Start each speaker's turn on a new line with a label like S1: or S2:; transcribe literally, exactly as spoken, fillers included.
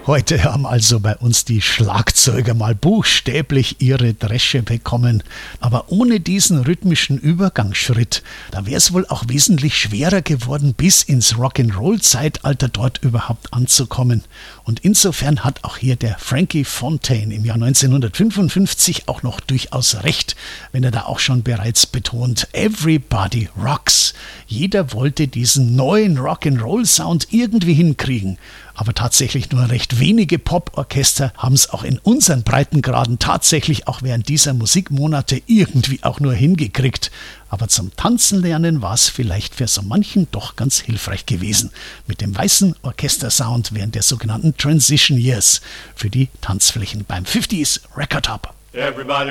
S1: Heute haben also bei uns die Schlagzeuger mal buchstäblich ihre Dresche bekommen. Aber ohne diesen rhythmischen Übergangsschritt, da wäre es wohl auch wesentlich schwerer geworden, bis ins Rock'n'Roll-Zeitalter dort überhaupt anzukommen. Und insofern hat auch hier der Frankie Fontaine im Jahr neunzehnhundertfünfundfünfzig auch noch durchaus recht, wenn er da auch schon bereits betont, Everybody rocks. Jeder wollte diesen neuen Rock'n'Roll-Sound irgendwie hinkriegen. Aber tatsächlich nur recht wenige Poporchester haben es auch in unseren Breitengraden tatsächlich auch während dieser Musikmonate irgendwie auch nur hingekriegt. Aber zum Tanzen lernen war es vielleicht für so manchen doch ganz hilfreich gewesen. Mit dem weißen Orchestersound während der sogenannten Transition Years für die Tanzflächen beim fünfziger Record Hub.
S2: Everybody